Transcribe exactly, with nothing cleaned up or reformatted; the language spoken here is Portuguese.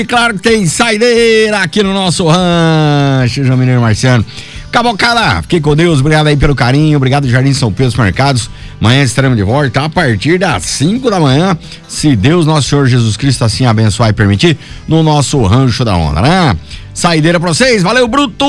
E claro que tem saideira aqui no nosso rancho, João Mineiro Marciano. Cabocada, fiquei com Deus, obrigado aí pelo carinho, obrigado Jardim São Pedro Supermercados. Amanhã estaremos de volta a partir das cinco da manhã, se Deus nosso Senhor Jesus Cristo assim abençoar e permitir, no nosso rancho da onda, né? Saideira pra vocês, valeu, Bruto!